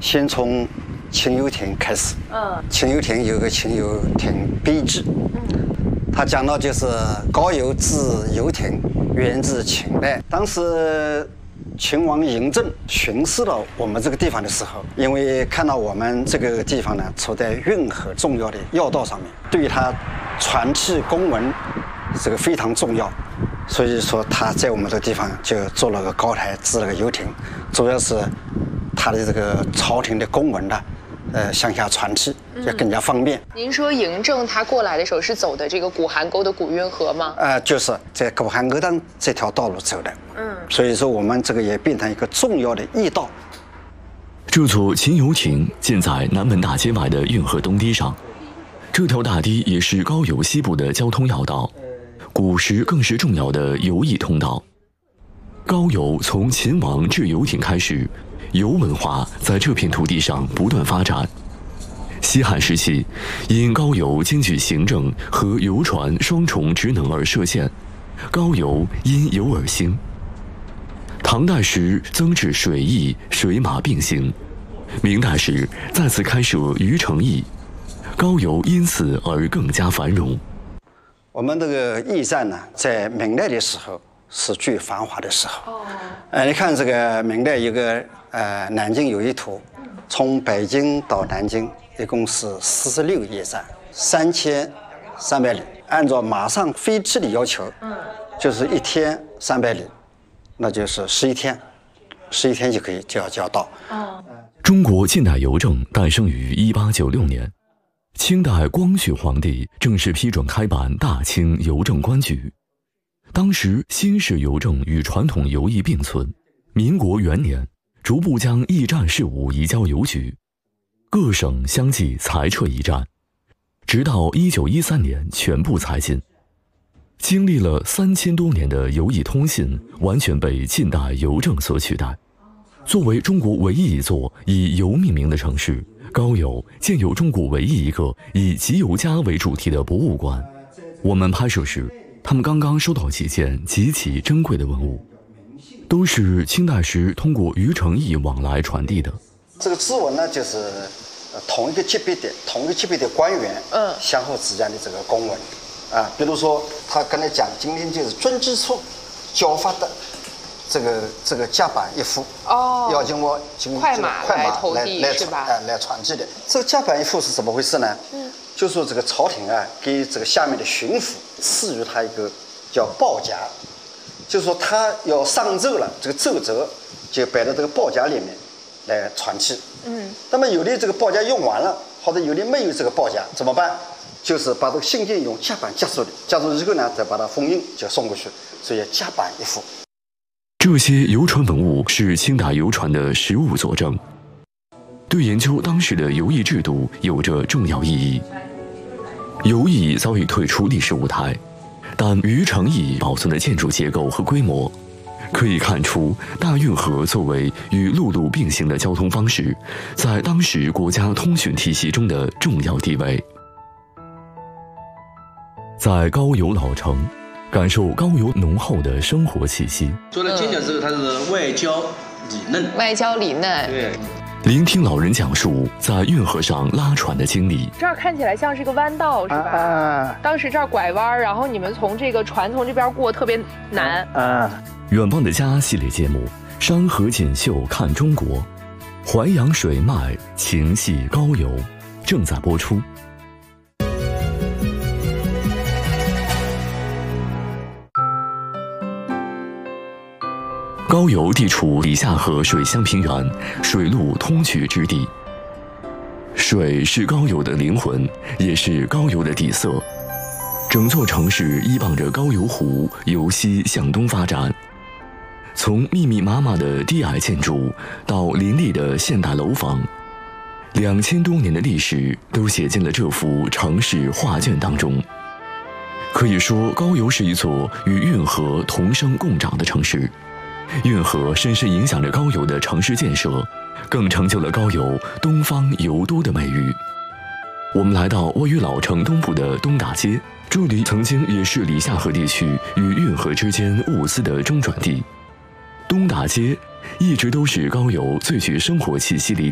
先从清油亭开始。清油亭有个清油亭碑志，他讲到就是高邮自油亭，源自秦代。当时秦王嬴政巡视到我们这个地方的时候，因为看到我们这个地方呢处在运河重要的要道上面，对于他传递公文这个非常重要，所以说他在我们这个地方就做了个高台，置了个油亭，主要是他的这个朝廷的公文呢，向下传递就更加方便。 您说嬴政他过来的时候是走的这个古邗沟的古运河吗？ 就是在古邗沟当这条道路走的。所以说我们这个也变成一个重要的驿道。 这座秦油亭建在南门大街外的运河东堤上，这条大堤也是高邮西部的交通要道，古时更是重要的邮驿通道。高邮从秦王至油亭开始，邮文化在这片土地上不断发展。西汉时期，因高邮兼具行政和邮传双重职能而设县，高邮因邮而兴。唐代时增置水驿、水马并行，明代时再次开设渔城驿，高邮因此而更加繁荣。 我们这个驿站呢，在明代的时候是最繁华的时候。你看这个明代有个南京有一图，从北京到南京一共是46驿站，3300里。按照马上飞机的要求，就是1天300里。那就是11天就要到。 中国近代邮政诞生于1896年，清代光绪皇帝正式批准开办大清邮政官局。当时新式邮政与传统邮驿并存。民国元年，逐步将驿站事务移交邮局，各省相继裁撤驿站，直到1913年全部裁禁。经历了3000多年的邮驿通信，完全被近代邮政所取代。作为中国唯一一座以邮命名的城市，高邮建有中国唯一一个以集邮家为主题的博物馆。我们拍摄时，他们刚刚收到几件极其珍贵的文物，都是清代时通过渔城驿往来传递的。 这个字文呢，就是同一个级别的官员，相互之间的这个公文。比如说他跟他讲，今天就是遵旨处交发的这个甲板一副，要经过快马来投递是吧？ 来传递的。这个甲板一副是怎么回事呢？就说这个朝廷给这个下面的巡抚赐予他一个叫报夹，就是说他要上奏了，这个奏折就摆到这个报夹里面来传递。那么有的这个报夹用完了，或者有的没有这个报夹怎么办？就是把这个信件用夹板夹住的，夹住之后呢，再把它封印就送过去，所以甲板一副。 这些邮传文物是清代邮传的实物佐证，对研究当时的邮驿制度有着重要意义。邮驿早已退出历史舞台，但渔城驿保存的建筑结构和规模，可以看出大运河作为与陆路并行的交通方式，在当时国家通讯体系中的重要地位。在高邮老城，感受高邮浓厚的生活气息。 做了精讲之后，它是外焦里嫩。 外焦里嫩。 对。 聆听老人讲述在运河上拉船的经历。 这儿看起来像是个弯道，是吧？当时这儿拐弯，然后你们从这个船从这边过特别难。 远望的家系列节目，山河锦绣看中国，淮扬水脉情系高邮，正在播出。高邮地处里夏河水乡平原，水陆通衢之地。水是高邮的灵魂，也是高邮的底色。整座城市依傍着高邮湖由西向东发展，从密密麻麻的低矮建筑到林立的现代楼房，2000多年的历史都写进了这幅城市画卷当中。可以说，高邮是一座与运河同生共长的城市。运河深深影响着高邮的城市建设，更成就了高邮东方邮都的美誉。我们来到位于老城东部的东大街，这里曾经也是里夏河地区与运河之间物资的中转地。东大街一直都是高邮最具生活气息的